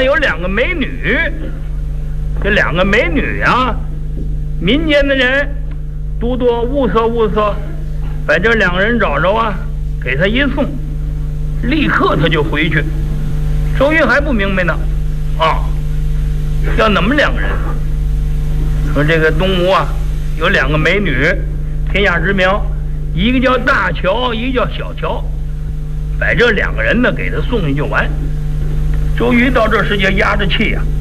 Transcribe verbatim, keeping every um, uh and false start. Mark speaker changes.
Speaker 1: 上有两个美女，这两个美女啊，民间的人多多物色物色，把这两个人找着啊，给他一送，立刻他就回去。周瑜还不明白呢，啊，要怎么两个人？说这个东吴啊，有两个美女，天下知名，一个叫大乔，一个叫小乔，把这两个人呢给他送去就完。周瑜到这时就压着气呀、啊。